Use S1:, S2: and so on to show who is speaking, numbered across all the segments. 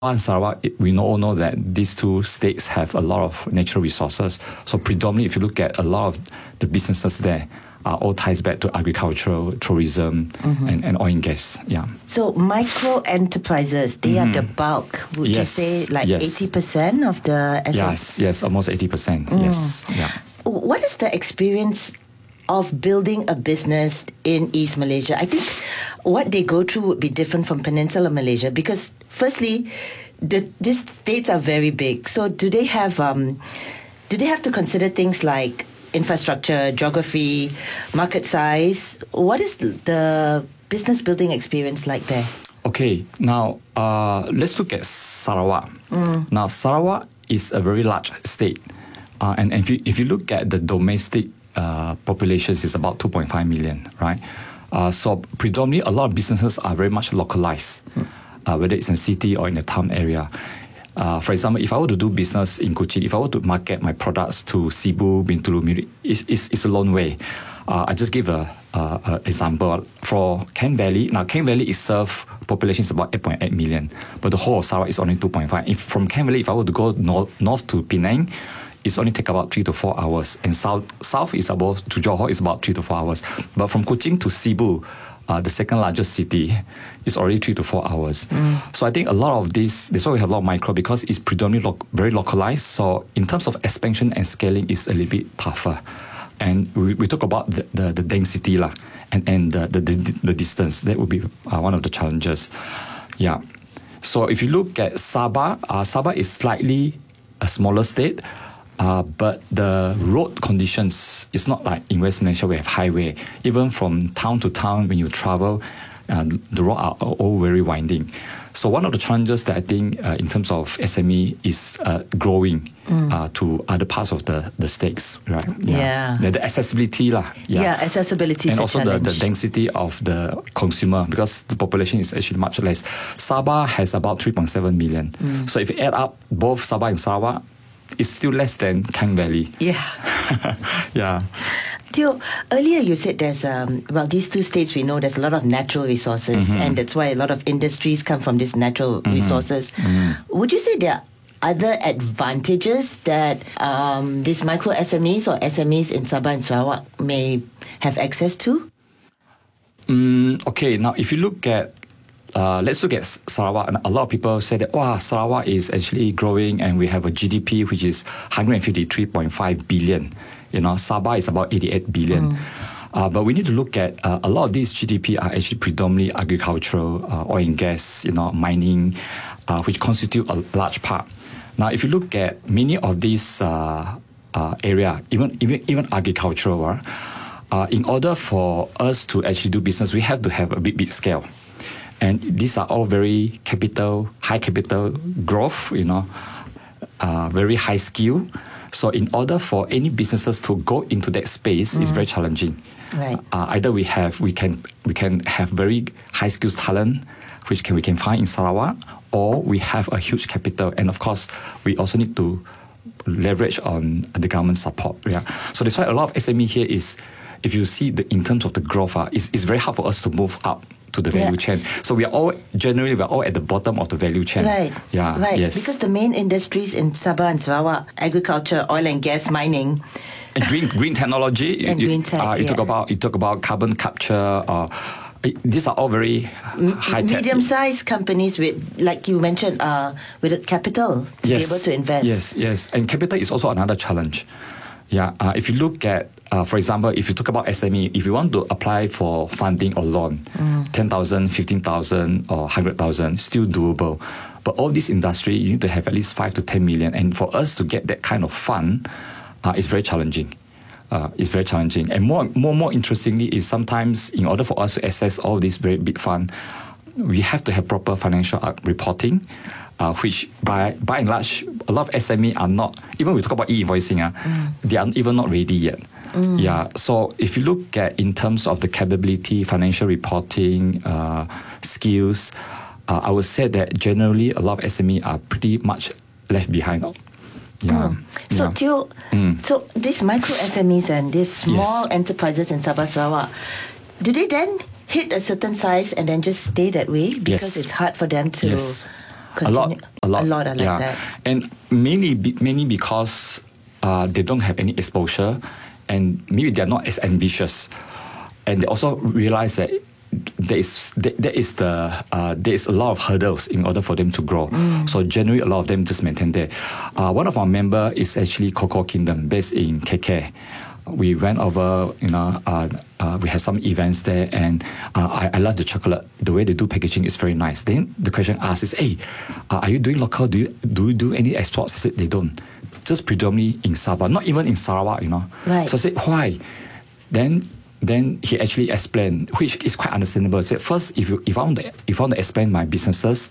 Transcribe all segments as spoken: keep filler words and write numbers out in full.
S1: and Sarawak, we all know that these two states have a lot of natural resources. So predominantly, if you look at a lot of the businesses there, uh, all ties back to agriculture, tourism, mm-hmm. and, and oil and gas. Yeah.
S2: So micro enterprises, they mm-hmm. are the bulk. Would yes. you say like yes. eighty percent of the S M Es?
S1: Yes, yes, almost eighty percent. Mm. Yes. Yeah.
S2: What is the experience of building a business in East Malaysia? I think what they go through would be different from Peninsular Malaysia because, firstly, the, these states are very big. So, do they have um, do they have to consider things like infrastructure, geography, market size? What is the business building experience like there?
S1: Okay, now uh, let's look at Sarawak. Mm. Now, Sarawak is a very large state, uh, and, and if you if you look at the domestic Uh, populations is about two point five million, right? Uh, so predominantly a lot of businesses are very much localized, mm. uh, whether it's in a city or in a town area. Uh, for example, if I were to do business in Kuching, if I were to market my products to Sibu, Bintulu, Miri, it's, it's, it's a long way. Uh, I just give a, a, a example for Kent Valley. Now, Kent Valley itself, population is about eight point eight million, but the whole of Sarawak is only two point five. If from Kent Valley, if I were to go north, north to Penang, it's only take about three to four hours. And south south is about, to Johor is about three to four hours. But from Kuching to Sibu, uh, the second largest city, is already three to four hours. Mm. So I think a lot of this, that's why we have a lot of micro, because it's predominantly lo- very localized. So in terms of expansion and scaling, it's a little bit tougher. And we, we talk about the, the, the density lah, and, and the, the, the, the distance. That would be uh, one of the challenges. Yeah. So if you look at Sabah, uh, Sabah is slightly a smaller state. Uh, but the road conditions, it's not like in West Malaysia we have highway. Even from town to town, when you travel, uh, the roads are all very winding. So one of the challenges that I think uh, in terms of S M E is uh, growing mm. uh, to other parts of the, the states, right?
S2: Yeah.
S1: yeah. The accessibility lah.
S2: Yeah. yeah, accessibility
S1: and
S2: is
S1: also
S2: a
S1: the,
S2: challenge.
S1: the density of the consumer, because the population is actually much less. Sabah has about three point seven million. Mm. So if you add up both Sabah and Sarawak, it's still less than Klang Valley.
S2: Yeah.
S1: yeah.
S2: Teo, earlier you said there's, um, well, these two states, we know there's a lot of natural resources, mm-hmm. and that's why a lot of industries come from these natural mm-hmm. resources. Mm-hmm. Would you say there are other advantages that um, these micro S M Es or S M Es in Sabah and Sarawak may have access to?
S1: Mm, okay, now if you look at Uh, let's look at Sarawak. And a lot of people say that, wow, Sarawak is actually growing and we have a G D P which is one hundred fifty-three point five billion. You know, Sabah is about eighty-eight billion. Mm. Uh, but we need to look at uh, a lot of these G D P are actually predominantly agricultural, uh, oil and gas, you know, mining, uh, which constitute a large part. Now, if you look at many of these uh, uh, area, even even even agricultural, uh, uh, in order for us to actually do business, we have to have a big big scale. And these are all very capital, high capital growth, you know, uh, very high skill. So in order for any businesses to go into that space, mm. it's very challenging.
S2: Right.
S1: Uh, either we have, we can, we can have very high skills talent, which can we can find in Sarawak, or we have a huge capital. And of course, we also need to leverage on the government support. Yeah. So that's why a lot of S M E here is, if you see the in terms of the growth, uh, it's, it's very hard for us to move up to the value yeah. chain. So we are all, generally, we are all at the bottom of the value chain.
S2: Right.
S1: Yeah.
S2: Right.
S1: Yes.
S2: Because the main industries in Sabah and Sarawak, agriculture, oil and gas, mining.
S1: And green green technology.
S2: and
S1: you,
S2: green tech,
S1: uh, you
S2: yeah.
S1: talk about you talk about carbon capture. Uh, these are all very high tech.
S2: Medium-sized companies with, like you mentioned, uh, with capital to
S1: yes.
S2: be able to invest.
S1: Yes, yes. And capital is also another challenge. Yeah, uh, if you look at, uh, for example, if you talk about S M E, if you want to apply for funding or loan, mm. ten thousand, fifteen thousand or one hundred thousand, still doable. But all this industry, you need to have at least five to ten million. And for us to get that kind of fund, uh, it's very challenging. Uh, it's very challenging. And more, more, more interestingly is sometimes in order for us to access all this very big fund, we have to have proper financial reporting. Uh, which by by and large, a lot of S M E are not, even we talk about e-invoicing, uh, mm. they are even not ready yet. Mm. Yeah. So if you look at in terms of the capability, financial reporting, uh, skills, uh, I would say that generally a lot of S M E are pretty much left behind. Yeah.
S2: Mm. So,
S1: yeah.
S2: Teo, mm. so these micro S M Es and these small
S1: yes.
S2: enterprises in Sabah Sarawak, do they then hit a certain size and then just stay that way because
S1: yes.
S2: it's hard for them to
S1: yes.
S2: Continue.
S1: A lot, a lot,
S2: A lot are like
S1: yeah.
S2: that.
S1: And mainly, be- mainly because uh, they don't have any exposure, and maybe they're not as ambitious, and they also realize that there is there, there is the uh, there is a lot of hurdles in order for them to grow. Mm. So generally, a lot of them just maintain there. Uh, one of our member is actually Coco Kingdom, based in K K. We went over, you know, uh, uh, we had some events there, and uh, I, I love the chocolate. The way they do packaging is very nice. Then the question asked is, hey, uh, are you doing local? Do you do you do any exports? I said, they don't. Just predominantly in Sabah, not even in Sarawak, you know.
S2: Right.
S1: So I said, why? Then then he actually explained, which is quite understandable. He said, first, if you, if I want to, if I want to expand my businesses,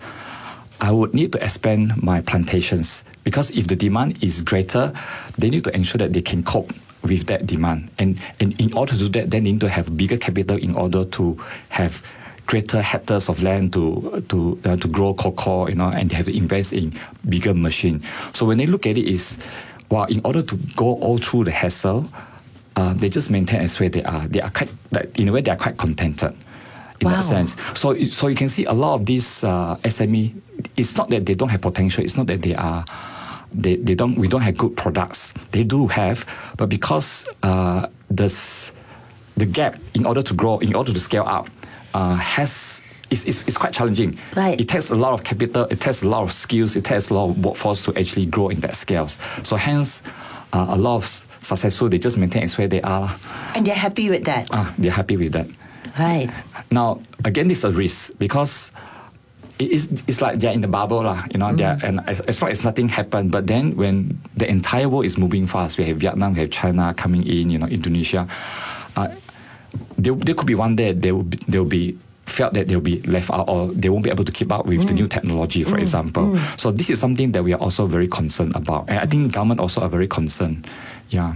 S1: I would need to expand my plantations, because if the demand is greater, they need to ensure that they can cope with that demand. And, and in order to do that, they need to have bigger capital in order to have greater hectares of land to to uh, to grow cocoa, you know, and they have to invest in bigger machine. So when they look at it, is well, in order to go all through the hassle, uh, they just maintain as where they are. They are quite, like, in a way, they are quite contented. In
S2: Wow.
S1: that sense, so so you can see a lot of these uh, S M E. It's not that they don't have potential. It's not that they are. They, they don't. We don't have good products. They do have, but because uh, this, the gap in order to grow, in order to scale up, uh, has is is is quite challenging.
S2: Right.
S1: It takes a lot of capital. It takes a lot of skills. It takes a lot of workforce to actually grow in that scales. So hence, uh, a lot of successful, they just maintain as where they are.
S2: And they're happy with that.
S1: Ah, they're happy with that.
S2: Right.
S1: Now, again, this is a risk, because it is, it's like they're in the bubble, lah, you know, mm. they're, and as, as long as nothing happened, but then when the entire world is moving fast, we have Vietnam, we have China coming in, you know, Indonesia, uh, there, there could be one day they will be, they will be felt that they'll be left out, or they won't be able to keep up with mm. the new technology, for mm. example. Mm. So this is something that we are also very concerned about. And I think government also are very concerned. Yeah.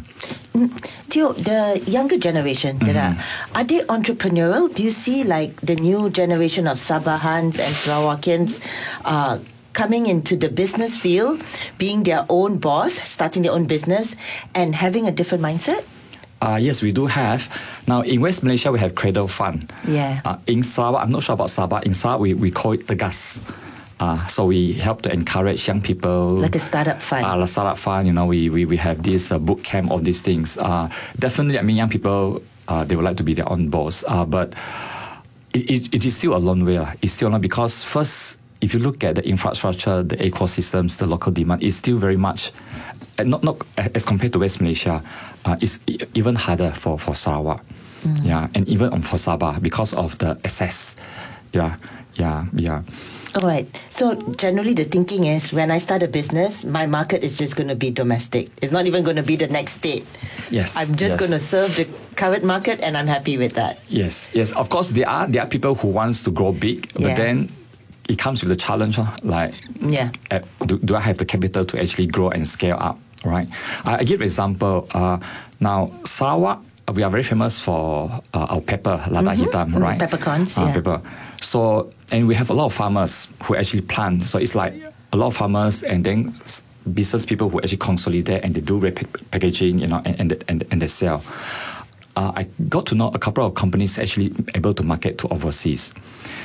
S2: Teo, the younger generation, that mm-hmm. are, are they entrepreneurial? Do you see like the new generation of Sabahans and Sarawakians uh, coming into the business field, being their own boss, starting their own business, and having a different mindset?
S1: Uh, yes, we do have. Now, in West Malaysia, we have Cradle Fund.
S2: Yeah.
S1: Uh, in Sarawak, I'm not sure about Sabah. In Sarawak, we, we call it Tegas. Uh, so we help to encourage young people.
S2: Like a startup fund.
S1: Uh, a startup fund, you know, we, we, we have this uh, boot camp, all these things. Uh, definitely, I mean, young people, uh, they would like to be their own boss. Uh, but it, it, it is still a long way. It's still not, because first, if you look at the infrastructure, the ecosystems, the local demand, it's still very much, not, not as compared to West Malaysia, uh, it's even harder for, for Sarawak. Mm. Yeah, and even um, for Sabah, because of the access. Yeah, yeah, yeah.
S2: All right. So generally the thinking is, when I start a business, my market is just going to be domestic. It's not even going to be the next state.
S1: Yes.
S2: I'm just
S1: yes.
S2: going to serve the current market, and I'm happy with that.
S1: Yes. Yes. Of course, there are there are people who wants to grow big,
S2: Yeah.
S1: but then it comes with the challenge, huh? Like,
S2: Yeah.
S1: uh, do, do I have the capital to actually grow and scale up? Right. I, I give an example. Uh, now, Sarawak, we are very famous for uh, our pepper, lada
S2: Mm-hmm.
S1: hitam,
S2: Mm,
S1: right?
S2: peppercorns,
S1: Uh,
S2: yeah.
S1: Pepper. So, and we have a lot of farmers who actually plant. So it's like a lot of farmers, and then s- business people who actually consolidate, and they do repack- packaging, you know, and and, and, and they sell. Uh, I got to know a couple of companies actually able to market to overseas.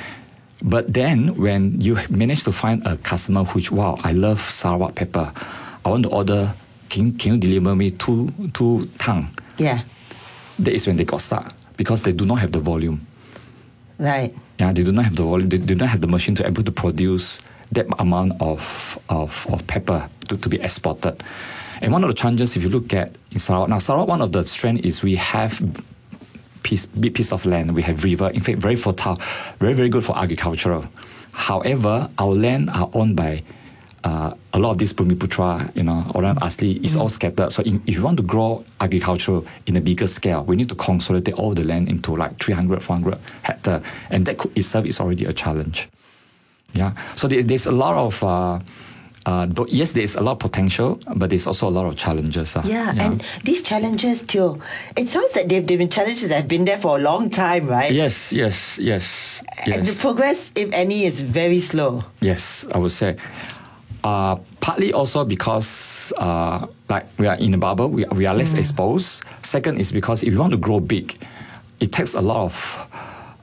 S1: But then when you manage to find a customer which, wow, I love Sarawak pepper, I want to order, can, can you deliver me two, two tang?
S2: Yeah.
S1: That is when they got stuck, because they do not have the volume.
S2: Right.
S1: Yeah, they do not have the volume. They do not have the machine to able to produce that amount of of, of pepper to, to be exported. And one of the challenges, if you look at in Sarawak, now Sarawak, one of the strengths is we have piece, big piece of land. We have river, in fact, very fertile, very very good for agricultural. However, our land are owned by uh, a lot of this Bumiputra, you know, Orang Asli is mm. all scattered. So in, if you want to grow agriculture in a bigger scale, we need to consolidate all the land into like three hundred, four hundred hectare. And that could itself is already a challenge. Yeah. So there, there's a lot of, uh, uh, th- yes, there's a lot of potential, but there's also a lot of challenges. Uh,
S2: Yeah, yeah, and these challenges too, it sounds like they've, they've been challenges that have been there for a long time, right?
S1: Yes, yes, yes.
S2: And
S1: yes.
S2: the progress, if any, is very slow.
S1: Yes, I would say. Uh, partly also because uh, like we are in a bubble, we, we are less mm. exposed. Second is because if you want to grow big, it takes a lot of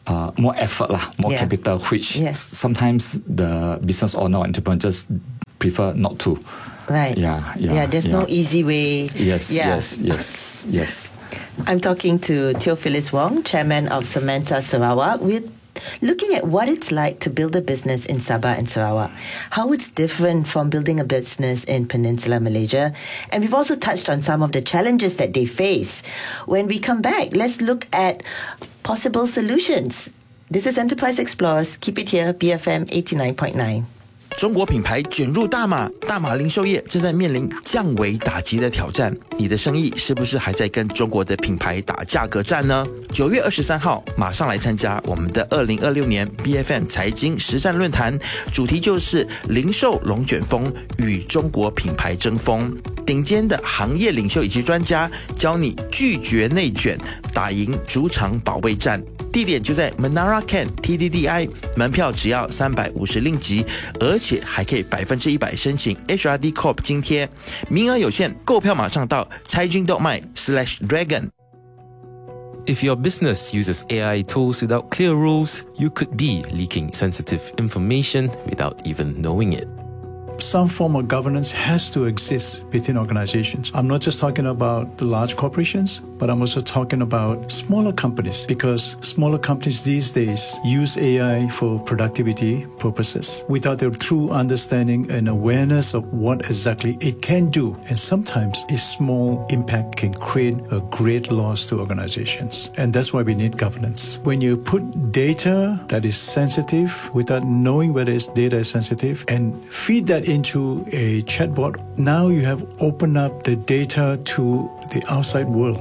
S1: uh, more effort, lah, more
S2: Yeah.
S1: capital, which
S2: Yes.
S1: sometimes the business owner or entrepreneur just prefer not to.
S2: Right.
S1: Yeah, yeah,
S2: Yeah, there's no
S1: yeah.
S2: easy way.
S1: Yes,
S2: Yeah.
S1: yes, yes, yes.
S2: I'm talking to Theophilus Wong, Chairman of Samantha Sarawak. We're looking at what it's like to build a business in Sabah and Sarawak, how it's different from building a business in Peninsular Malaysia. And we've also touched on some of the challenges that they face. When we come back, let's look at possible solutions. This is Enterprise Explorers. Keep it here, B F M eighty-nine point nine.
S3: 中国品牌卷入大马，大马零售业正在面临降维打击的挑战。你的生意是不是还在跟中国的品牌打价格战呢？九月二十三号，马上来参加我们的二零二六年 B F M 财经实战论坛，主题就是零售龙卷风与中国品牌争锋。顶尖的行业领袖以及专家教你拒绝内卷，打赢主场保卫战。地点就在 Menara Ken T D D I， 门票只要三百五十令吉，而且还可以百分之一百申请 H R D Corp 津贴，名额有限，购票马上到财经 .my slash dragon。
S4: If your business uses A I tools without clear rules, you could be leaking sensitive information without even knowing it.
S5: Some form of governance has to exist within organizations. I'm not just talking about the large corporations, but I'm also talking about smaller companies, because smaller companies these days use A I for productivity purposes without a true understanding and awareness of what exactly it can do. And sometimes a small impact can create a great loss to organizations. And that's why we need governance. When you put data that is sensitive without knowing whether it's data is sensitive and feed that into a chatbot, now you have opened up the data to the outside world.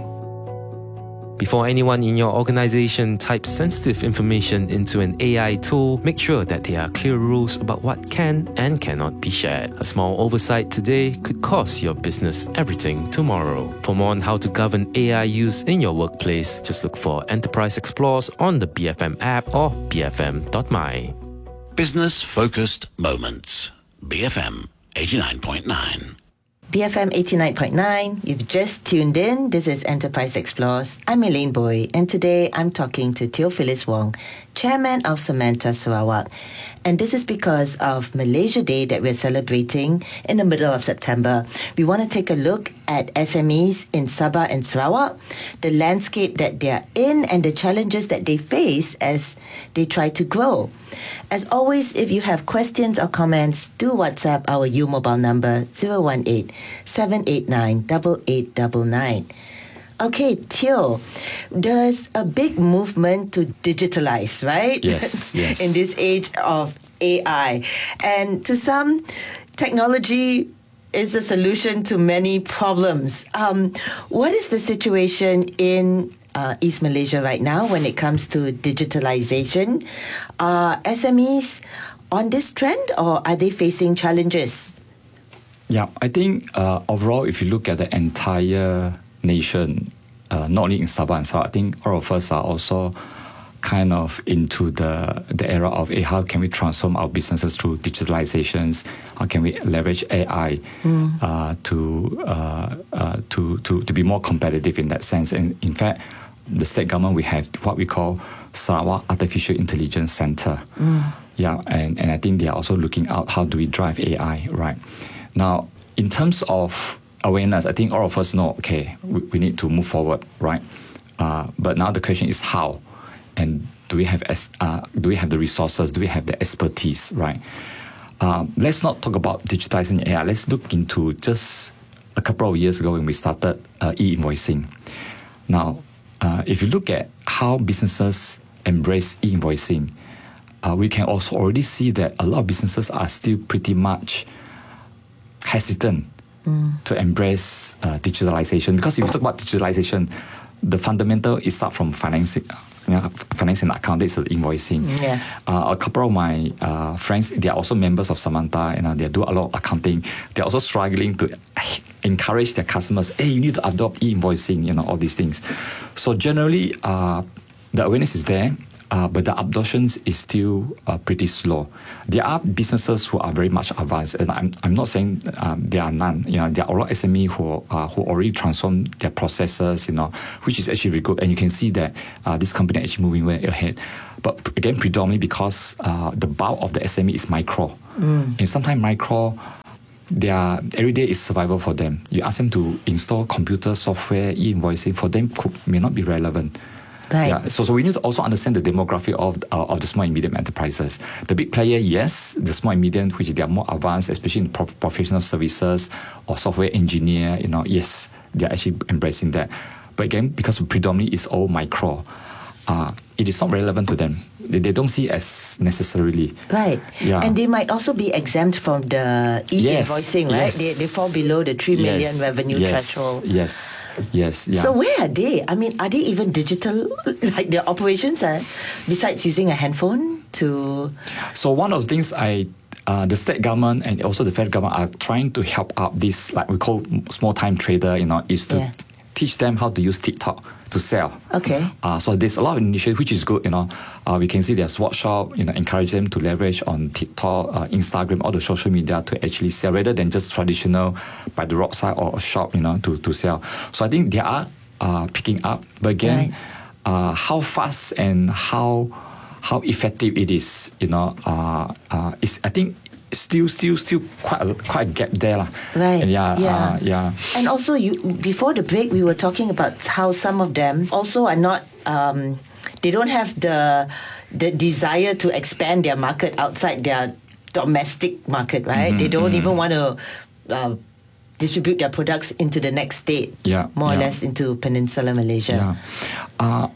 S4: Before anyone in your organization types sensitive information into an A I tool, make sure that there are clear rules about what can and cannot be shared. A small oversight today could cost your business everything tomorrow. For more on how to govern A I use in your workplace, just look for Enterprise Explorers on the B F M app or b f m dot m y.
S6: Business-focused moments. B F M eighty-nine point nine.
S2: B F M eighty-nine point nine. You've just tuned in. This is Enterprise Explorers. I'm Elaine Boy, and today I'm talking to Theophilus Wong, Chairman of Samantha Sarawak. And this is because of Malaysia Day that we're celebrating in the middle of September. We want to take a look at S M Es in Sabah and Sarawak, the landscape that they're in, and the challenges that they face as they try to grow. As always, if you have questions or comments, do WhatsApp our U mobile number zero one eight, seven eight nine, eight eight nine nine. Okay, Theo, there's a big movement to digitalize, right?
S1: Yes, yes.
S2: In this age of A I. And to some, technology is the solution to many problems. Um, what is the situation in uh, East Malaysia right now when it comes to digitalization? Are S M Es on this trend, or are they facing challenges?
S1: Yeah, I think uh, overall, if you look at the entire nation, uh, not only in Sabah and Sarawak, I think all of us are also kind of into the the era of hey, how can we transform our businesses through digitalizations? How can we leverage A I mm. uh, to, uh, uh, to to to be more competitive in that sense? And in fact, the state government, we have what we call Sarawak Artificial Intelligence Center. Mm. Yeah, and, and I think they are also looking out how do we drive A I, right? Now, in terms of awareness, I think all of us know, okay, we, we need to move forward, right? Uh, but now the question is how, and do we have uh, do we have the resources? Do we have the expertise, right? Um, let's not talk about digitizing A I. Let's look into just a couple of years ago when we started uh, e-invoicing. Now, uh, if you look at how businesses embrace e-invoicing, uh, we can also already see that a lot of businesses are still pretty much hesitant mm. to embrace uh, digitalization, because if you talk about digitalization, the fundamental is start from financing, you know, financing account. It's invoicing.
S2: Yeah.
S1: Uh, a couple of my uh, friends, they are also members of Samantha, and uh, they do a lot of accounting. They're also struggling to encourage their customers. Hey, you need to adopt e-invoicing. You know, all these things. So generally, uh, the awareness is there. uh, but the adoption is still uh, pretty slow. There are businesses who are very much advanced, and I'm, I'm not saying um, there are none. You know, there are a lot of S M E who uh, who already transformed their processes, you know, which is actually very good, and you can see that uh, this company actually moving way ahead. But again, predominantly because uh, the bulk of the S M E is micro, mm. and sometimes micro, their every day is survival for them. You ask them to install computer software, e-invoicing, for them could, may not be relevant.
S2: Right.
S1: Yeah. So, so we need to also understand the demographic of uh, of the small and medium enterprises. The big player, yes, the small and medium, which they are more advanced, especially in prof- professional services or software engineer. You know, yes, they are actually embracing that. But again, because predominantly it's all micro, uh, it is not relevant to them. They, they don't see as necessarily.
S2: Right.
S1: Yeah.
S2: And they might also be exempt from the e-invoicing,
S1: yes,
S2: right?
S1: yes.
S2: They, they fall below the three million
S1: yes,
S2: revenue
S1: yes,
S2: threshold.
S1: Yes, yes, yeah.
S2: So where are they? I mean, are they even digital, like their operations are, besides using a handphone to...
S1: So one of the things I... Uh, the state government and also the federal government are trying to help out this, like we call small time trader, you know, is to
S2: Yeah.
S1: t- teach them how to use TikTok to sell.
S2: Okay.
S1: Uh, so there's a lot of initiatives, which is good, you know. Uh, we can see there's workshop, you know, encourage them to leverage on TikTok, uh, Instagram, all the social media to actually sell, rather than just traditional by the roadside or a shop, you know, to, to sell. So I think they are uh, picking up. But again,
S2: Right.
S1: uh, how fast and how how effective it is, you know, uh, uh, is I think still, still, still quite a, quite a gap there, lah.
S2: Right.
S1: And yeah,
S2: Yeah.
S1: Uh, yeah.
S2: And also, you before the break, we were talking about how some of them also are not. Um, they don't have the the desire to expand their market outside their domestic market, right?
S1: Mm-hmm,
S2: they don't
S1: mm-hmm.
S2: even want to uh, distribute their products into the next state.
S1: Yeah,
S2: more or
S1: yeah.
S2: less into Peninsular Malaysia.
S1: Yeah. Uh,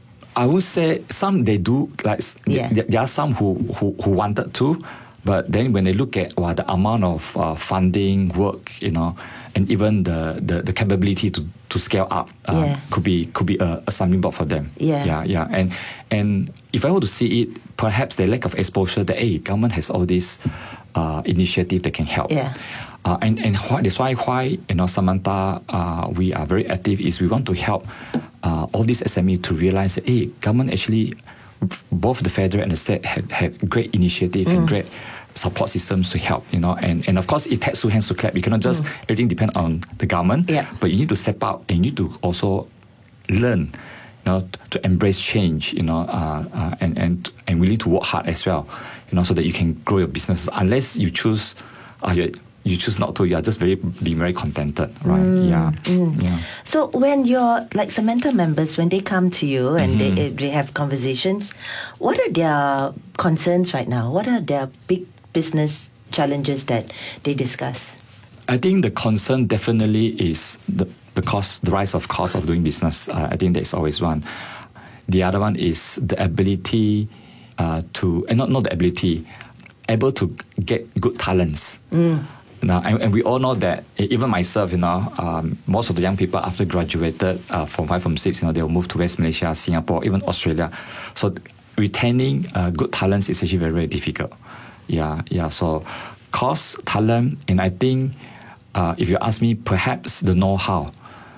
S1: I would say some they do, like
S2: Yeah.
S1: there, there are some who, who, who wanted to, but then when they look at well, the amount of uh, funding, work, you know, and even the, the, the capability to, to scale up uh,
S2: Yeah.
S1: could be could be a, a stumbling block for them.
S2: Yeah.
S1: yeah, yeah. And and if I were to see it, perhaps the lack of exposure that hey, government has all these uh, initiative that can help.
S2: Yeah.
S1: Uh, and and why, that's why why you know Samantha uh, we are very active is we want to help uh, all these S M E to realize that hey, government actually both the federal and the state have, have great initiative mm. and great support systems to help, you know, and, and of course it takes two hands to clap. You cannot just mm. everything depend on the government,
S2: yeah.
S1: but you need to step up and you need to also learn, you know, to embrace change, you know, uh, uh, and and and willing to work hard as well, you know, so that you can grow your business. Unless you choose, uh, you, you choose not to, you are just very being very contented, right?
S2: Mm,
S1: yeah,
S2: mm.
S1: yeah.
S2: So when your like Samantha members, when they come to you and
S1: Mm-hmm.
S2: they they have conversations, what are their concerns right now? What are their big business challenges that they discuss?
S1: I think the concern definitely is the, the cost, the rise of cost of doing business. Uh, I think that's always one. The other one is the ability uh, to, and not, not the ability, able to get good talents. Mm. Now, and, and we all know that, even myself, you know, um, most of the young people after graduated uh, from five, from six, you know, they will move to West Malaysia, Singapore, even Australia. So retaining uh, good talents is actually very, very difficult. Yeah, yeah. So cost, talent, and I think uh, if you ask me, perhaps the know-how.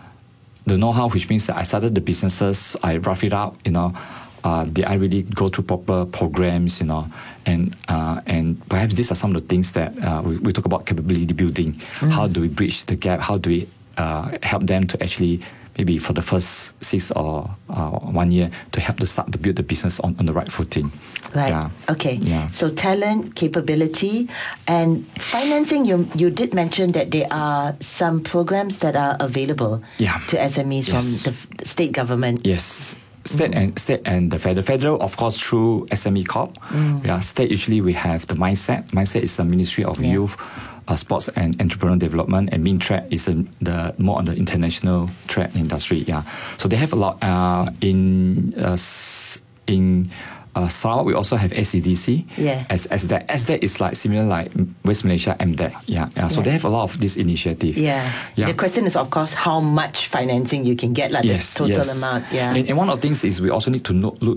S1: The know-how, which means that I started the businesses, I rough it out, you know, uh, did I really go through proper programs, you know, and uh, and perhaps these are some of the things that uh, we, we talk about capability building. Mm. How do we bridge the gap? How do we uh, help them to actually maybe for the first six or uh, one year to help to start to build the business on, on the right footing.
S2: Right.
S1: Yeah.
S2: Okay.
S1: Yeah.
S2: So talent, capability, and financing. You you did mention that there are some programs that are available
S1: Yeah.
S2: to S M Es
S1: Yes.
S2: from the f- state government.
S1: Yes. State and state and the federal. Federal, of course, through S M E Corp. Mm. Yeah. State, usually we have the Mindset. Mindset is the Ministry of
S2: Yeah.
S1: Youth, uh, Sports and Entrepreneurial Development, and MinTrack is a, the more on the international trade industry. Yeah. So they have a lot uh, in uh, s- in. Uh, Sarawak, we also have S C D C.
S2: Yeah.
S1: As as that as that is like similar like West Malaysia M D E C. Yeah. Yeah. So
S2: Yeah.
S1: they have a lot of this initiative.
S2: Yeah.
S1: Yeah.
S2: The question is, of course, how much financing you can get, like
S1: Yes,
S2: the total
S1: yes.
S2: amount. Yeah.
S1: And, and one of the things is we also need to note, look that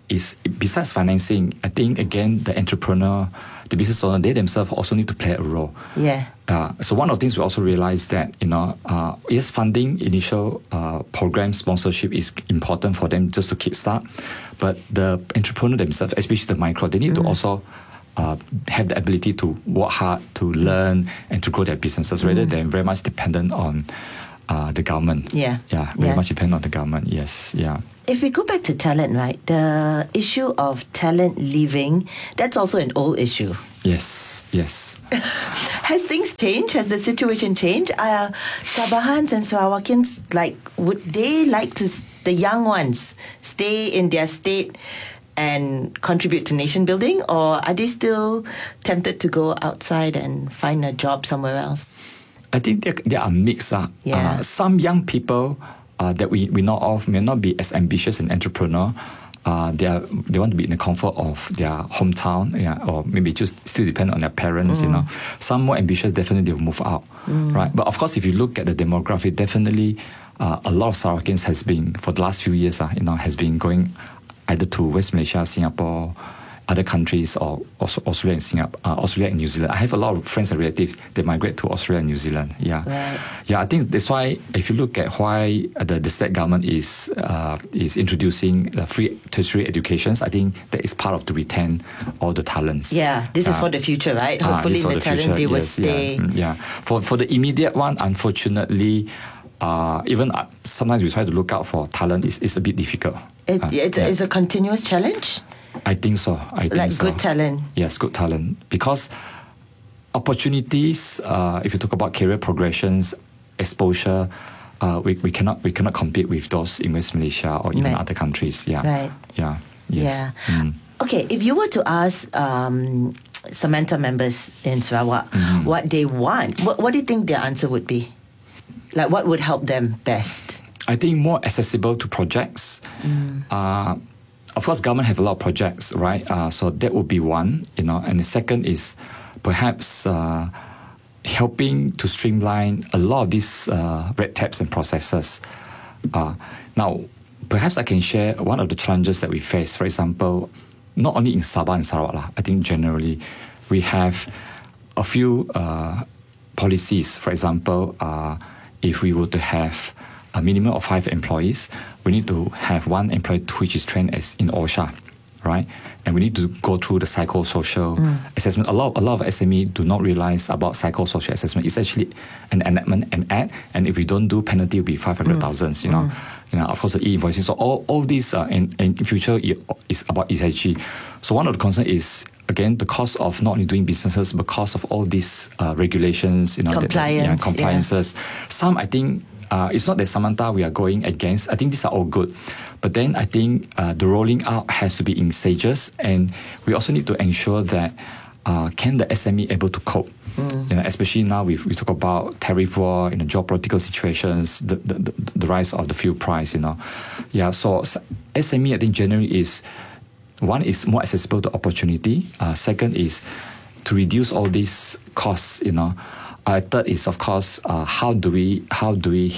S1: is besides financing, I think again the entrepreneur, the business owner, they themselves also need to play a role.
S2: Yeah.
S1: Uh, so one of the things we also realize that, you know, uh, yes, funding initial uh, program sponsorship is important for them just to kickstart, but the entrepreneur themselves, especially the micro, they need mm. to also uh, have the ability to work hard, to learn, and to grow their businesses mm. rather than very much dependent on uh, the government.
S2: Yeah.
S1: Yeah, very
S2: yeah.
S1: much dependent on the government, yes, yeah.
S2: If we go back to talent, right, the issue of talent leaving, that's also an old issue.
S1: Yes, yes.
S2: Has things changed? Has the situation changed? Uh, Sabahans and Sarawakians, like, would they like to, the young ones, stay in their state and contribute to nation building? Or are they still tempted to go outside and find a job somewhere else?
S1: I think there, there are mixed. Uh.
S2: Yeah.
S1: Uh, some young people uh, that we, we know of may not be as ambitious and entrepreneur. Uh, they are, they want to be in the comfort of their hometown, yeah, or maybe just still depend on their parents. Mm. You know, some more ambitious definitely will move out, mm. right? But of course, if you look at the demographic, definitely uh, a lot of Sarawakians has been for the last few years, uh, you know, has been going either to West Malaysia, Singapore, other countries, or also Australia and Singapore, uh, Australia and New Zealand. I have a lot of friends and relatives that migrate to Australia and New Zealand. Yeah,
S2: right.
S1: yeah. I think that's why if you look at why the, the state government is uh, is introducing uh, free tertiary educations, I think that is part of to retain all the talents.
S2: Yeah, this
S1: uh,
S2: is for the future, right?
S1: Uh,
S2: Hopefully, in the, the talent
S1: future,
S2: they will
S1: yes,
S2: stay.
S1: Yeah, yeah. For for the immediate one, unfortunately. Uh, even uh, sometimes we try to look out for talent. It's, it's a bit difficult.
S2: It,
S1: uh,
S2: it's,
S1: yeah.
S2: it's a continuous challenge?
S1: I think so. I think
S2: like
S1: so.
S2: good talent.
S1: Yes, good talent. Because opportunities, uh, if you talk about career progressions, exposure, uh, we, we cannot we cannot compete with those in West Malaysia or even
S2: right.
S1: other countries. Yeah.
S2: Right.
S1: Yeah. Yes.
S2: Yeah.
S1: Mm.
S2: Okay, if you were to ask um, Samantha members in Sarawak mm-hmm. what they want, what, what do you think their answer would be? Like, what would help them best?
S1: I think more accessible to projects. Mm. Uh, of course, government have a lot of projects, right? Uh, so that would be one, you know. And the second is perhaps uh, helping to streamline a lot of these uh, red tapes and processes. Uh, now, perhaps I can share one of the challenges that we face. For example, not only in Sabah and Sarawak, I think generally we have a few uh, policies. For example, uh, if we were to have a minimum of five employees, we need to have one employee which is trained as in OSHA, right? And we need to go through the psychosocial mm. assessment. A lot, a lot of S M E do not realize about psychosocial assessment. It's actually an enactment, an act, and if we don't do, penalty will be five hundred thousand. Mm. You know, mm. you know, of course, the e-invoicing. So all, all these uh, in, in future is about E S G. So one of the concerns is, again, the cost of not only doing businesses, but cost of all these uh, regulations, you know,
S2: Compliance,
S1: that, yeah, compliances.
S2: Yeah.
S1: Some, I think, uh, it's not that Samantha we are going against. I think these are all good. But then I think uh, the rolling out has to be in stages, and we also need to ensure that uh, can the S M E able to cope? Mm. You know, especially now we we talk about tariff war, you know, geopolitical situations, the, the, the, the rise of the fuel price, you know. Yeah, so S M E, I think, generally is, one is more accessible to opportunity. Uh, second is to reduce all these costs, you know. Uh, third is, of course, uh, how do we how do we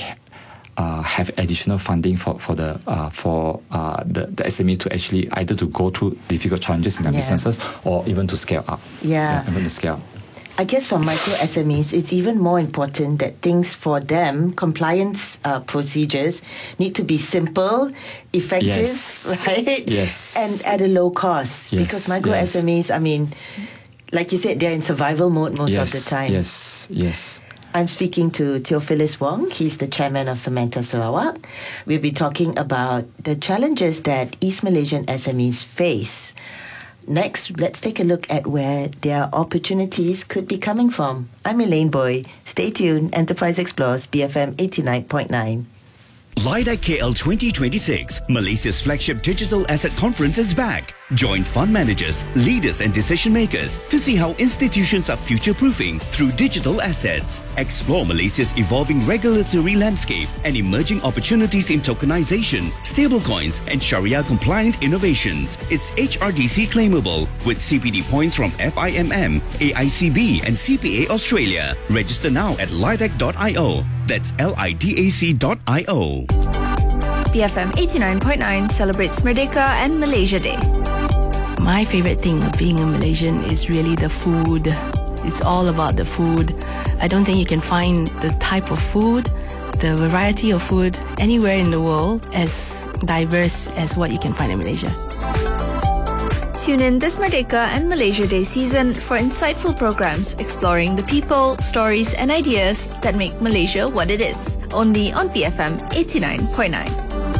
S1: uh, have additional funding for for the uh, for uh, the, the S M E to actually either to go through difficult challenges in their
S2: yeah.
S1: businesses or even to scale up.
S2: Yeah,
S1: yeah even to scale up.
S2: I guess for micro S M Es, it's even more important that things for them, compliance uh, procedures, need to be simple, effective,
S1: yes.
S2: right?
S1: Yes.
S2: And at a low cost.
S1: Yes.
S2: Because micro
S1: yes.
S2: S M Es, I mean, like you said, they're in survival mode most
S1: yes.
S2: of the time.
S1: Yes, yes.
S2: I'm speaking to Theophilus Wong. He's the chairman of Samantha Sarawak. We'll be talking about the challenges that East Malaysian S M Es face. Next, let's take a look at where their opportunities could be coming from. I'm Elaine Boy. Stay tuned. Enterprise Explores, B F M eighty-nine point nine.
S7: LIDAC K L twenty twenty-six, Malaysia's flagship digital asset conference, is back. Join fund managers, leaders and decision makers to see how institutions are future-proofing through digital assets. Explore Malaysia's evolving regulatory landscape and emerging opportunities in tokenization, stablecoins and Sharia-compliant innovations. It's H R D C claimable with C P D points from F I M M, A I C B and C P A Australia. Register now at lidac dot I O. That's L I D A C dot I O.
S8: B F M eighty-nine point nine celebrates Merdeka and Malaysia Day.
S9: My favorite thing of being a Malaysian is really the food. It's all about the food. I don't think you can find the type of food, the variety of food anywhere in the world as diverse as what you can find in Malaysia.
S8: Tune in this Merdeka and Malaysia Day season for insightful programs exploring the people, stories and ideas that make Malaysia what it is. Only on B F M eighty-nine point nine.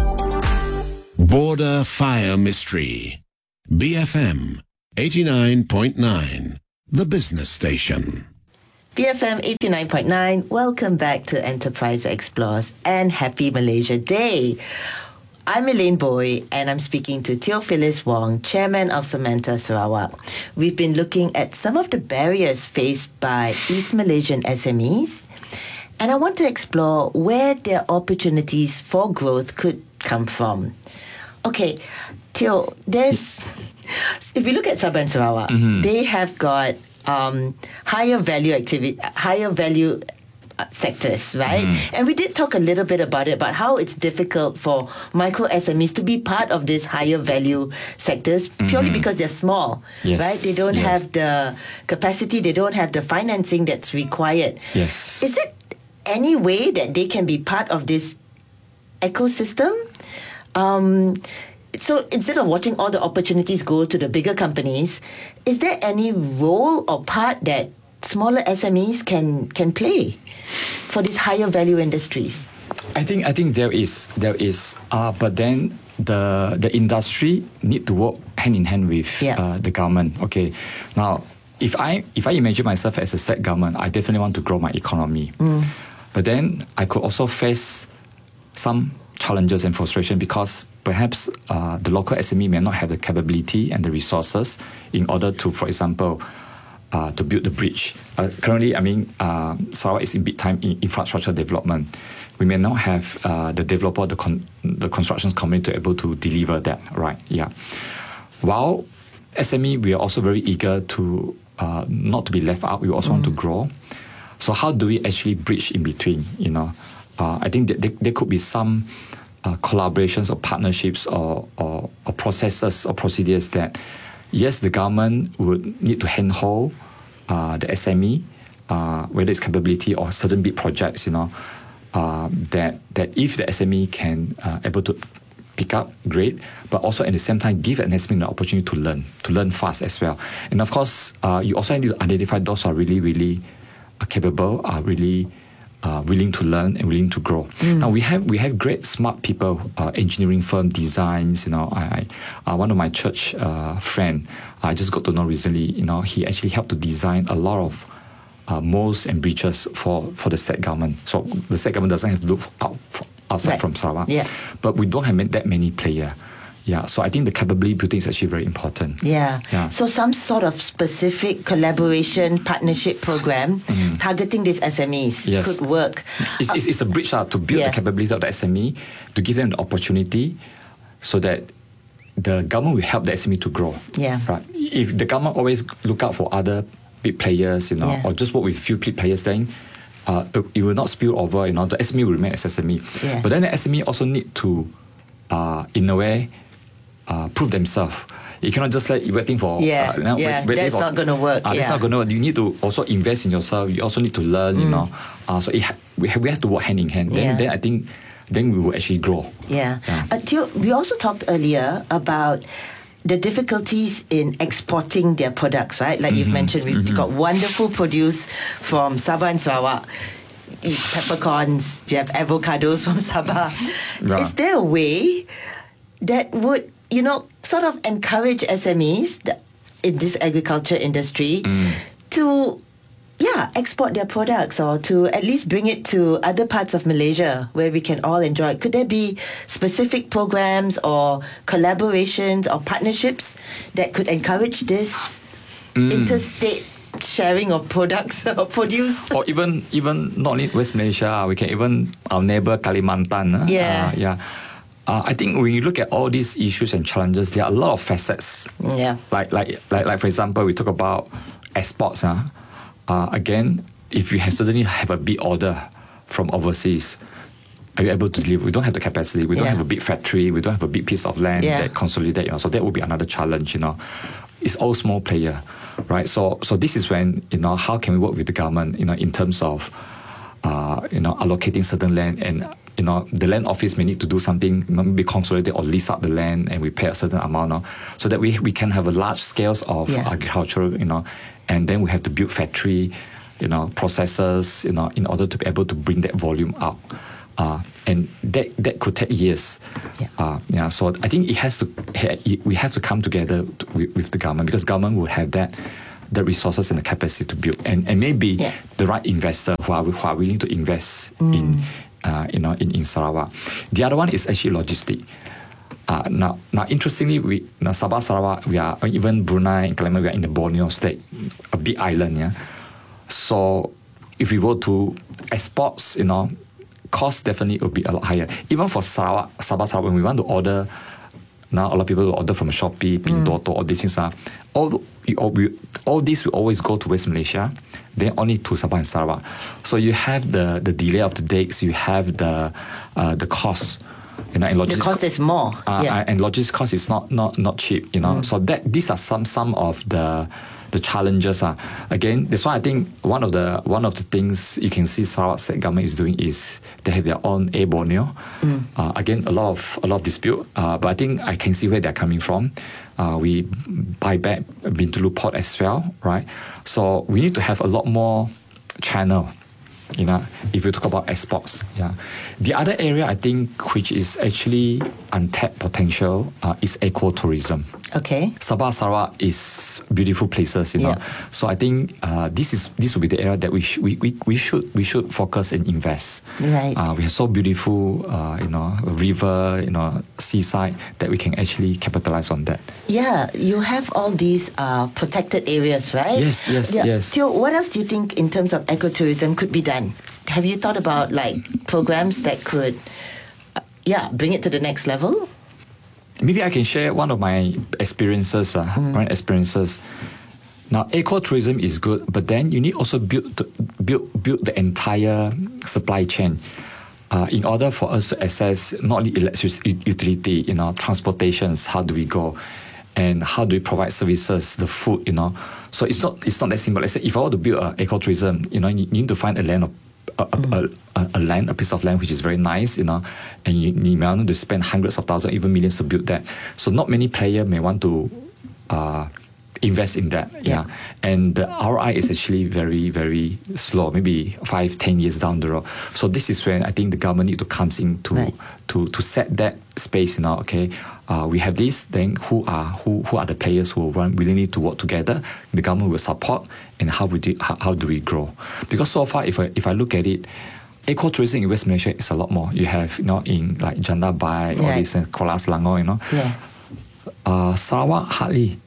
S6: Border Fire Mystery. B F M eighty-nine point nine, the business station.
S2: B F M eighty-nine point nine, welcome back to Enterprise Explores and Happy Malaysia Day. I'm Elaine Boy and I'm speaking to Theophilus Wong, Chairman of Samantha Sarawak. We've been looking at some of the barriers faced by East Malaysian S M Es, and I want to explore where their opportunities for growth could come from. Okay, Theo, there's, if you look at Sabah and Sarawak, mm-hmm. they have got um, higher value activity, higher value sectors, right? Mm. And we did talk a little bit about it, about how it's difficult for micro S M Es to be part of these higher value sectors purely mm-hmm. because they're small,
S1: yes.
S2: right? They don't
S1: yes.
S2: have the capacity, they don't have the financing that's required.
S1: Yes.
S2: Is it any way that they can be part of this ecosystem? Um, so instead of watching all the opportunities go to the bigger companies, is there any role or part that smaller S M Es can can play for these higher value industries?
S1: I think I think there is there is, uh, but then the the industry need to work hand in hand with yeah. uh, the government. Okay, now if I if I imagine myself as a state government, I definitely want to grow my economy, mm. but then I could also face some challenges and frustration because perhaps uh, the local S M E may not have the capability and the resources in order to, for example, Uh, to build the bridge. Uh, currently, I mean, uh, Sarawak is in big time in infrastructure development. We may not have uh, the developer, the con- the construction community to able to deliver that, right? Yeah. While S M E, we are also very eager to uh, not to be left out. We also mm. want to grow. So how do we actually bridge in between? You know, uh, I think that there, there could be some uh, collaborations or partnerships or, or or processes or procedures that. Yes, the government would need to handhold uh, the S M E, uh, whether it's capability or certain big projects, you know, uh, that that if the S M E can uh, able to pick up, great, but also at the same time give an S M E the opportunity to learn, to learn fast as well. And of course, uh, you also need to identify those who are really, really uh, capable, are really Uh, willing to learn and willing to grow. Mm. Now we have we have great smart people, uh, engineering firm, designs. You know, I, I uh, one of my church uh, friend I just got to know recently. You know, he actually helped to design a lot of uh, moles and bridges for, for the state government. So the state government doesn't have to look out for, outside right. from Sarawak.
S2: Yeah.
S1: But we don't have that many players. Yeah, so I think the capability building is actually very important.
S2: Yeah.
S1: yeah.
S2: So some sort of specific collaboration partnership program mm. targeting these S M Es
S1: yes.
S2: could work.
S1: It's, it's, it's a bridge uh, to build yeah. the capability of the S M E, to give them the opportunity so that the government will help the S M E to grow.
S2: Yeah.
S1: Right. If the government always look out for other big players, you know,
S2: yeah.
S1: or just work with few big players, then uh, it, it will not spill over. You know, the S M E will remain as S M E.
S2: Yeah.
S1: But then the S M E also need to, uh, in a way, Uh, prove themselves. You cannot just like waiting for.
S2: Yeah,
S1: uh,
S2: yeah.
S1: wait, wait
S2: that's
S1: for,
S2: not going to work.
S1: Uh,
S2: yeah.
S1: That's not going to work. You need to also invest in yourself. You also need to learn. Mm. You know, uh, so it ha- we have, we have to work hand in hand. Then,
S2: yeah.
S1: then I think, then we will actually grow.
S2: Yeah.
S1: yeah.
S2: Uh, Theo, we also talked earlier about the difficulties in exporting their products, right? Like mm-hmm. you've mentioned, we've mm-hmm. got wonderful produce from Sabah and Sarawak. You eat peppercorns. You have avocados from Sabah. Yeah. Is there a way that would, you know, sort of encourage S M Es in this agriculture industry mm. to, yeah, export their products or to at least bring it to other parts of Malaysia where we can all enjoy it? Could there be specific programs or collaborations or partnerships that could encourage this mm. interstate sharing of products or produce?
S1: Or even, even not only West Malaysia, we can even our neighbor Kalimantan.
S2: Yeah.
S1: Uh, yeah. Uh, I think when you look at all these issues and challenges, there are a lot of facets.
S2: Yeah.
S1: Like, like, like, like for example, we talk about exports. Huh? Uh, again, if you have suddenly have a big order from overseas, are you able to deliver? We don't have the capacity. We don't
S2: Yeah.
S1: have a big factory. We don't have a big piece of land
S2: Yeah.
S1: that consolidate. You know, so that would be another challenge. You know, it's all small player, right? So so this is when, you know, how can we work with the government? You know, in terms of uh, you know, allocating certain land, and you know, the land office may need to do something, maybe consolidate or lease out the land, and we pay a certain amount, no? So that we we can have a large scales of
S2: Yeah.
S1: agriculture, you know, and then we have to build factory, you know, processes, you know, in order to be able to bring that volume out. Uh, and that that could take years.
S2: Yeah.
S1: Uh, yeah. So I think it has to. We have to come together to, with, with the government, because government will have that, the resources and the capacity to build, and and maybe
S2: Yeah.
S1: the right investor who are who are willing to invest
S2: Mm.
S1: in, uh, you know, in, in Sarawak. The other one is actually logistic. Uh, now, now, interestingly, we now Sabah, Sarawak, we are even Brunei and Kalimantan, we are in the Borneo state, a big island. Yeah. So if we were to exports, you know, cost definitely will be a lot higher. Even for Sarawak, Sabah, Sarawak, when we want to order, now a lot of people will order from Shopee, Pinduoduo, all these things are, all, we, all, we, all these will always go to West Malaysia, then only to Sabah and Sarawak. So you have the, the delay of the dates, you have the uh, the cost. You know, and
S2: The
S1: logistics,
S2: cost is more.
S1: uh,
S2: yeah.
S1: and logistics cost is not not not cheap. You know, so that these are some some of the the challenges. Uh. Again, that's why I think one of the one of the things you can see Sarawak state government is doing is they have their own Air Borneo.
S2: Mm.
S1: Uh, again, a lot of a lot of dispute, uh, but I think I can see where they're coming from. Uh, we buy back Bintulu Port as well, right? So we need to have a lot more channel. You know, if you talk about exports, yeah. The other area I think which is actually untapped potential uh, is ecotourism.
S2: Okay.
S1: Sabah, Sarawak is beautiful places, you know.
S2: Yeah.
S1: So I think uh, this is this will be the area that we sh- we, we we should we should focus and invest.
S2: Right.
S1: Uh, we have so beautiful, uh, you know, river, you know, seaside that we can actually capitalize on that.
S2: Yeah, you have all these uh, protected areas, right?
S1: Yes, yes,
S2: yeah.
S1: yes.
S2: Theo, what else do you think in terms of ecotourism could be done? Have you thought about like programs that could, uh, yeah, bring it to the next level?
S1: Maybe I can share one of my experiences, uh,
S2: Mm.
S1: current experiences. Now, ecotourism is good, but then you need also build the, build build the entire supply chain. Uh, in order for us to access not only electricity, utility, you know, transportations, how do we go, and how do we provide services, the food, you know. So it's not it's not that simple. Let's say if I want to build an ecotourism, you know, you need to find a land of a, a, a, a land, a piece of land which is very nice, you know, and you, you may want to spend hundreds of thousands, even millions to build that. So not many players may want to uh, invest in that. Yeah. yeah. And the R O I is actually very, very slow, maybe five, ten years down the road. So this is when I think the government needs to come in to,
S2: right.
S1: to, to set that space, you know, okay, uh, we have this, then who are who, who are the players who will willingly to work together? The government will support, and how, we do, how, how do we grow? Because so far, if I, if I look at it, ecotourism in West Malaysia is a lot more. You have, you know, in like Janda Bai, all
S2: right.
S1: this, and Kuala Selangor, you know.
S2: Yeah.
S1: Uh, Sarawak, hardly.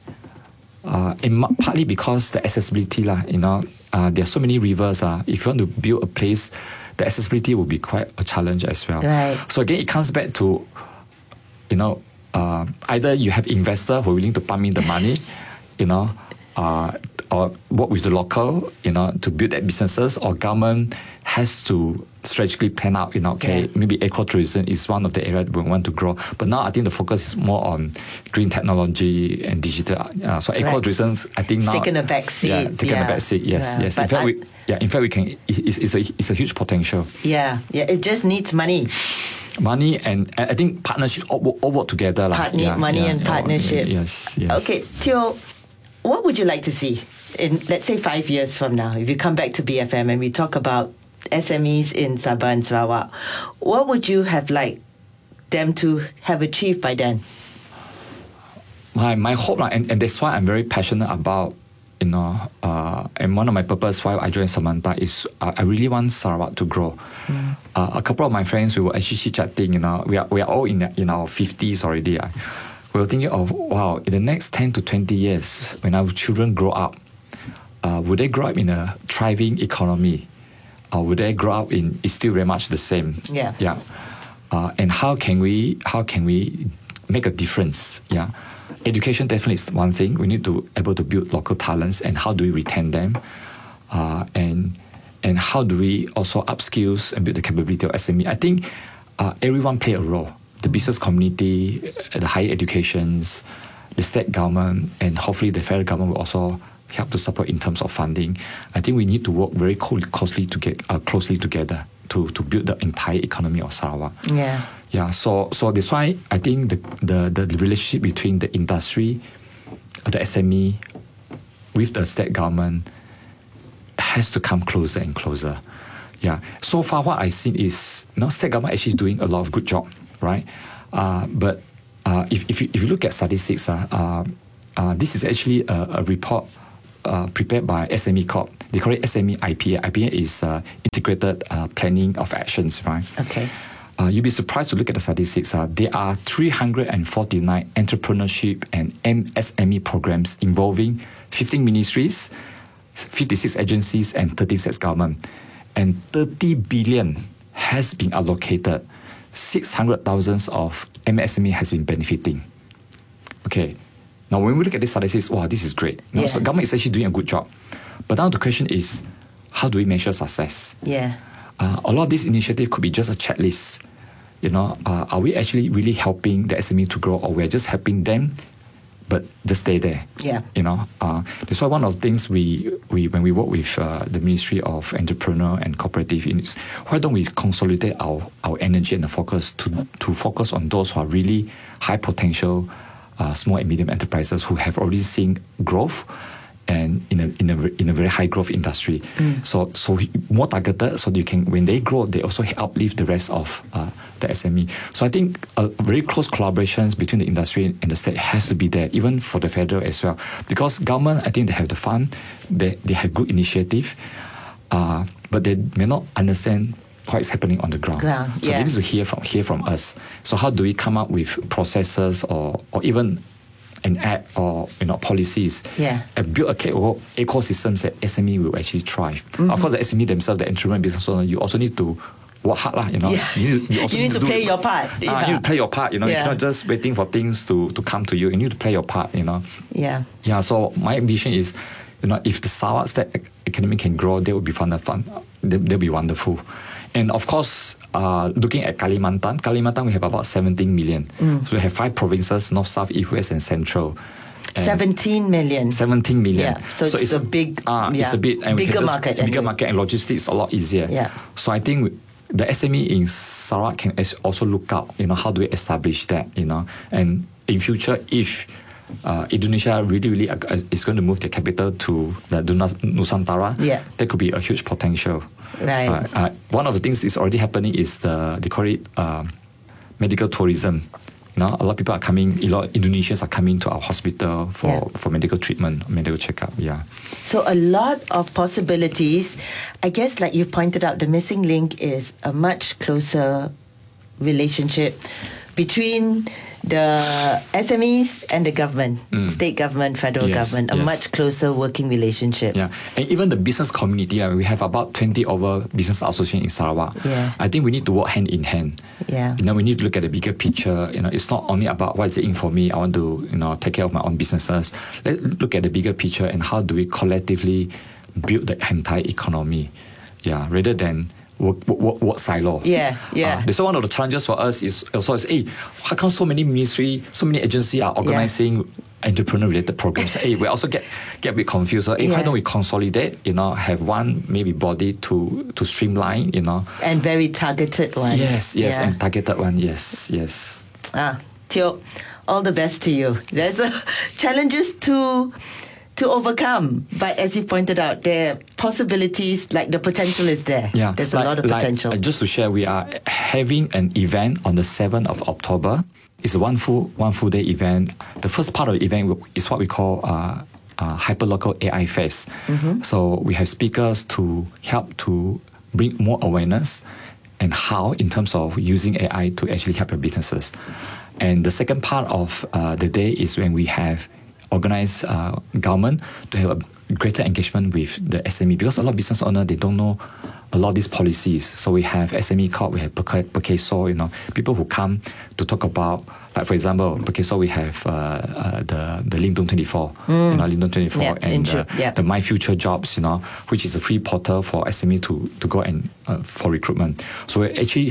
S1: Uh, and partly because the accessibility, lah, you know, uh, there are so many rivers. Uh, if you want to build a place, the accessibility will be quite a challenge as well.
S2: Right.
S1: So again, it comes back to, you know, uh, either you have investor who are willing to pump in the money, you know, uh, or work with the local, you know, to build that businesses, or government has to strategically plan out, you know, okay,
S2: yeah.
S1: maybe ecotourism is one of the areas we want to grow. But now I think the focus is more on green technology and digital. Uh, so ecotourism, right. I think
S2: it's
S1: now
S2: taken a back seat.
S1: Yeah, taken
S2: yeah.
S1: a back seat. Yes,
S2: yeah.
S1: yes.
S2: But
S1: in fact,
S2: I,
S1: we, yeah, in fact, we can. It's, it's a it's a huge potential.
S2: Yeah, yeah. It just needs money.
S1: Money and, and I think partnership all, all work together.
S2: Partner,
S1: yeah,
S2: money
S1: yeah,
S2: and
S1: yeah,
S2: partnership.
S1: Yes, yes.
S2: Okay, Theo, what would you like to see in, let's say, five years from now? If you come back to B F M and we talk about S M Es in Sabah and Sarawak, what would you have liked them to have achieved by then?
S1: My my hope, and, and that's why I'm very passionate about, you know, uh, and one of my purpose why I joined Samantha is uh, I really want Sarawak to grow. Mm. Uh, a couple of my friends, we were actually chatting, you know, we are, we are all in, in our fifties already. Uh. We were thinking of, wow, in the next ten to twenty years, when our children grow up, uh, would they grow up in a thriving economy? Or would they grow up in, it's still very much the same?
S2: Yeah.
S1: Yeah. Uh, and how can we, how can we make a difference? Yeah. Education definitely is one thing. We need to able to build local talents, and how do we retain them, uh, and and how do we also upskills and build the capability of S M E? I think uh, everyone play a role. The business community, the higher educations, the state government, and hopefully the federal government will also help to support in terms of funding. I think we need to work very closely to get uh, closely together to, to build the entire economy of Sarawak.
S2: Yeah.
S1: Yeah. So so that's why I think the the, the relationship between the industry, the S M E, with the state government has to come closer and closer. Yeah. So far, what I've seen is, you know, state government actually doing a lot of good job, right? Uh, but uh, if if you, if you look at statistics, uh, uh, uh, this is actually a, a report uh, prepared by S M E Corp. They call it S M E I P A. I P A is uh, Integrated uh, Planning of Actions, right?
S2: Okay.
S1: Uh, you'll be surprised to look at the statistics. Uh, there are three hundred forty-nine entrepreneurship and M S M E programs involving fifteen ministries, fifty-six agencies, and thirty-six government. And thirty billion has been allocated. six hundred thousand of M S M E has been benefiting. Okay. Now, when we look at this statistics, wow, this is great. Now,
S2: Yeah.
S1: so government is actually doing a good job. But now the question is, how do we measure success?
S2: Yeah.
S1: Uh, a lot of this initiative could be just a checklist. You know, uh, are we actually really helping the S M E to grow, or we're just helping them, but just stay there?
S2: Yeah.
S1: You know, uh, that's why one of the things we, we when we work with uh, the Ministry of Entrepreneur and Cooperative is, why don't we consolidate our, our energy and the focus to to focus on those who are really high potential uh, small and medium enterprises who have already seen growth and in a in a in a very high growth industry. Mm. So so more targeted, so you can, when they grow, they also uplift the rest of uh, the S M E. So I think a very close collaborations between the industry and the state has to be there, even for the federal as well. Because government, I think they have the fund, they they have good initiative, uh, but they may not understand what is happening on the ground.
S2: Ground,
S1: so
S2: yeah.
S1: they need to hear from hear from us. So how do we come up with processes or or even an app or, you know, policies,
S2: Yeah.
S1: and build a eco- ecosystems that S M E will actually thrive.
S2: Mm-hmm.
S1: Of course, the S M E themselves, the entrepreneur business owner, you also need to work hard, lah. You know,
S2: Yeah.
S1: you, need, you, also
S2: You need to
S1: do
S2: play
S1: it.
S2: your part.
S1: Ah,
S2: Yeah.
S1: you need to play your part. You know,
S2: Yeah.
S1: you cannot just waiting for things to, to come to you. You need to play your part. You know.
S2: Yeah.
S1: Yeah. So my vision is, you know, if the Sarawak state economy can grow, that would be fun. fun. That would be wonderful. And of course, uh, looking at Kalimantan, Kalimantan we have about seventeen million.
S2: Mm.
S1: So we have five provinces: North, South, East, West, and Central. And
S2: seventeen million.
S1: seventeen million.
S2: Yeah, so it's a big-
S1: uh,
S2: yeah,
S1: it's a bit, and we
S2: bigger
S1: can just,
S2: market
S1: bigger
S2: anyway.
S1: market, and logistics a lot easier.
S2: Yeah.
S1: So I think we, the S M E in Sarawak can as- also look out. You know, how do we establish that? You know, and in future, if uh, Indonesia really, really uh, is going to move their capital to the Nusantara,
S2: Yeah.
S1: that could be a huge potential.
S2: Right.
S1: Uh, uh, one of the things is already happening is the they call it uh, medical tourism. You know, a lot of people are coming. A lot of Indonesians are coming to our hospital for,
S2: Yeah.
S1: for medical treatment, medical checkup. Yeah.
S2: So a lot of possibilities. I guess, like you pointed out, the missing link is a much closer relationship between the S M Es and the government,
S1: Mm.
S2: state government, federal
S1: Yes,
S2: government, a
S1: yes.
S2: much closer working relationship.
S1: Yeah, and even the business community, uh, we have about twenty over business associations in Sarawak.
S2: Yeah.
S1: I think we need to work hand in hand.
S2: Yeah.
S1: You know, we need to look at the bigger picture. You know, it's not only about what is it in for me. I want to, you know, take care of my own businesses. Let's look at the bigger picture and how do we collectively build the entire economy. Yeah, rather than work, work, work silo.
S2: Yeah, yeah.
S1: Uh, so one of the challenges for us is also is, hey, how come so many ministry, so many agencies are organizing entrepreneur-related programs? Hey, we also get get a bit confused. So, hey,
S2: Yeah.
S1: why don't we consolidate? You know, have one maybe body to to streamline. You know.
S2: And very targeted ones.
S1: Yes, yes,
S2: Yeah.
S1: and targeted one. Yes, yes.
S2: Ah, Teo, all the best to you. There's uh, challenges to to overcome, but as you pointed out, there are possibilities. Like the potential is there.
S1: Yeah,
S2: there's a
S1: like-
S2: lot of
S1: like,
S2: potential.
S1: uh, just to share, we are having an event on the seventh of October. It's a one full one full day event. The first part of the event is what we call uh, uh, hyperlocal A I Fest.
S2: Mm-hmm.
S1: So we have speakers to help to bring more awareness and how in terms of using A I to actually help your businesses. And the second part of uh, the day is when we have organized uh, government to have a greater engagement with the S M E, because a lot of business owners, they don't know a lot of these policies. So we have S M E Corp, we have Perkeso, you know, people who come to talk about, like for example, Perkeso, we have uh, uh, the the Lindung twenty-four,
S2: Mm.
S1: you know, Lindung twenty-four,
S2: Yeah,
S1: and
S2: intro,
S1: uh,
S2: yeah.
S1: the My Future Jobs, you know, which is a free portal for S M E to to go and uh, for recruitment. So we're actually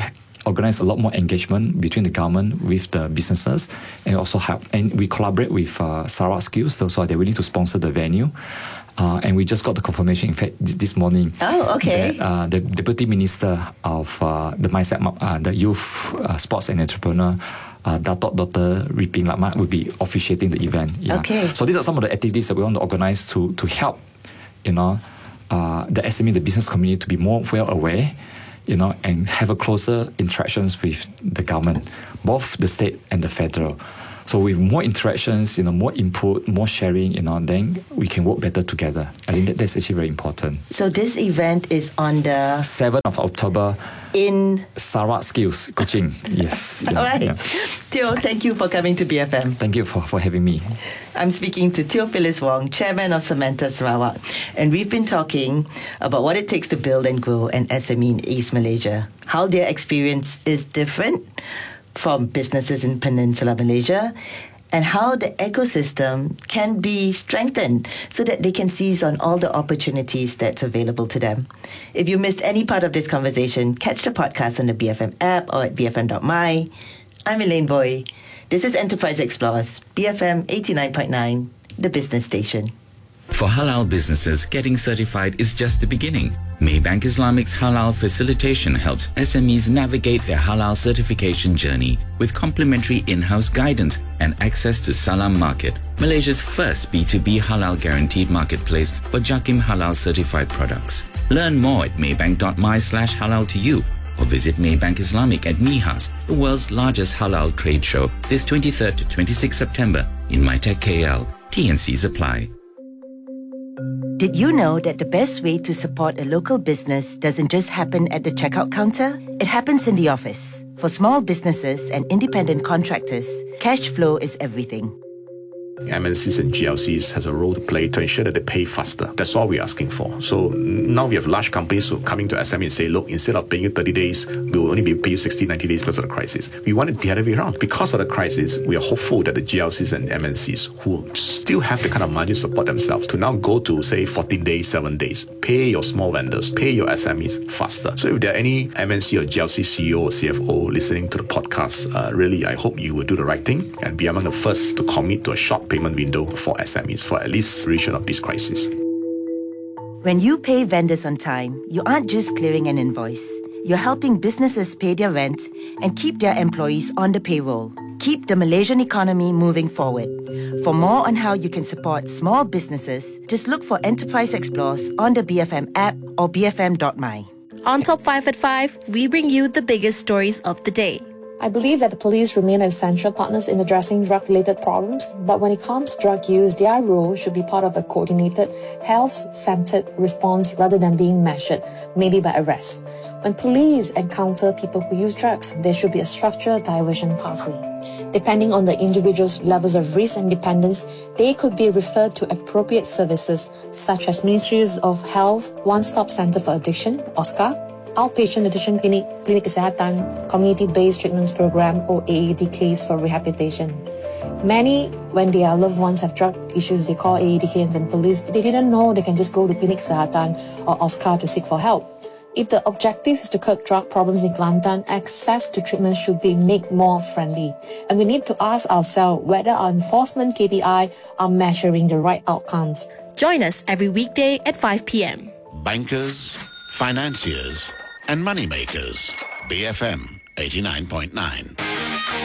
S1: organize a lot more engagement between the government with the businesses, and also help. And we collaborate with uh, Sarawak Skills, so they're willing to sponsor the venue. Uh, and we just got the confirmation, in fact, this morning.
S2: Oh, okay.
S1: That, uh, the Deputy Minister of uh, the Mindset, uh, the Youth, uh, Sports and Entrepreneur, uh, Datuk Doctor Riping Lakmat, will be officiating the event. Yeah.
S2: Okay.
S1: So these are some of the activities that we want to organize to to help, you know, uh, the S M E, the business community, to be more well aware, you know, and have a closer interactions with the government, both the state and the federal. So with more interactions, you know, more input, more sharing, you know, then we can work better together. I think that that's actually very important.
S2: So this event is on the
S1: seventh of October
S2: in
S1: Sarawak Skills, Kuching. Yes. Yeah,
S2: All right.
S1: yeah.
S2: Teo, thank you for coming to B F M.
S1: Thank you for, for having me.
S2: I'm speaking to Teo Phyllis Wong, Chairman of Samantha Sarawak. And we've been talking about what it takes to build and grow an S M E in East Malaysia, how their experience is different from businesses in Peninsular Malaysia, and how the ecosystem can be strengthened so that they can seize on all the opportunities that's available to them. If you missed any part of this conversation, catch the podcast on the B F M app or at b f m dot m y. I'm Elaine Boy. This is Enterprise Explorers, B F M eighty-nine point nine, the business station.
S10: For halal businesses, getting certified is just the beginning. Maybank Islamic's halal facilitation helps S M Es navigate their halal certification journey with complimentary in-house guidance and access to Salam Market, Malaysia's first B two B halal guaranteed marketplace for Jakim halal certified products. Learn more at maybank dot m y slash halal to you or visit Maybank Islamic at MIHAS, the world's largest halal trade show, this twenty-third to twenty-sixth September in MyTech K L. T and Cs apply.
S2: Did you know that the best way to support a local business doesn't just happen at the checkout counter? It happens in the office. For small businesses and independent contractors, cash flow is everything.
S11: M N Cs and G L Cs has a role to play to ensure that they pay faster. That's all we're asking for. So now we have large companies who are coming to S M E and say, look, instead of paying you thirty days, we will only be paying you sixty, ninety days because of the crisis. We want it the other way around. Because of the crisis, we are hopeful that the G L Cs and M N Cs who still have the kind of margin support themselves to now go to, say, fourteen days, seven days. Pay your small vendors, pay your S M Es faster. So if there are any M N C or G L C C E O or C F O listening to the podcast, uh, really, I hope you will do the right thing and be among the first to commit to a short payment window for S M Es for at least duration of this crisis.
S2: When you pay vendors on time, you aren't just clearing an invoice. You're helping businesses pay their rent and keep their employees on the payroll. Keep the Malaysian economy moving forward. For more on how you can support small businesses, just look for Enterprise Explorers on the B F M app or b f m dot m y.
S12: On Top five at five, we bring you the biggest stories of the day.
S13: I believe that the police remain essential partners in addressing drug-related problems, but when it comes to drug use, their role should be part of a coordinated, health-centered response rather than being measured, maybe by arrest. When police encounter people who use drugs, there should be a structured diversion pathway. Depending on the individual's levels of risk and dependence, they could be referred to appropriate services such as Ministries of Health, One-Stop Center for Addiction, O S C A, Outpatient Addiction Clinic, Klinik Kesihatan, Community-Based Treatments Program or A A D Ks for rehabilitation. Many, when their loved ones have drug issues, they call A A D Ks and police. They didn't know they can just go to Klinik Kesihatan or O S C A to seek for help. If the objective is to curb drug problems in Kelantan, access to treatment should be made more friendly. And we need to ask ourselves whether our enforcement K P I are measuring the right outcomes.
S12: Join us every weekday at five p.m.
S6: Bankers, financiers, and moneymakers. B F M eighty-nine point nine.